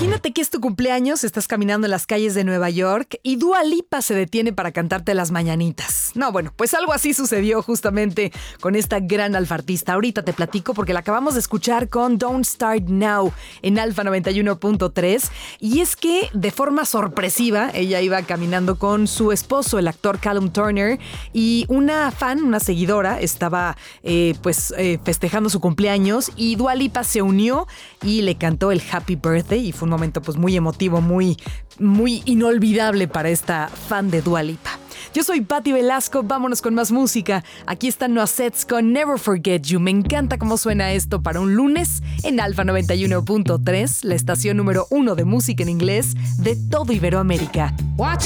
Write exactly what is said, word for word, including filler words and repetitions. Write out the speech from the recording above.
Imagínate que es tu cumpleaños, estás caminando en las calles de Nueva York y Dua Lipa se detiene para cantarte las mañanitas. No, bueno, pues algo así sucedió justamente con esta gran alfartista. Ahorita te platico porque la acabamos de escuchar con Don't Start Now en Alfa noventa y uno punto tres. Y es que de forma sorpresiva ella iba caminando con su esposo, el actor Callum Turner, y una fan, una seguidora, estaba eh, pues eh, festejando su cumpleaños y Dua Lipa se unió y le cantó el Happy Birthday y fue un momento pues muy emotivo, muy, muy inolvidable para esta fan de Dua Lipa. Yo soy Patti Velasco, vámonos con más música. Aquí están Noisettes con Never Forget You. Me encanta cómo suena esto para un lunes en Alfa noventa y uno punto tres, la estación número uno de música en inglés de todo Iberoamérica. Watch